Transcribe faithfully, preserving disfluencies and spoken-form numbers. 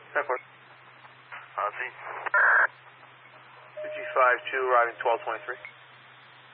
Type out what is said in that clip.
ten four. On scene. G five two, riding twelve twenty-three.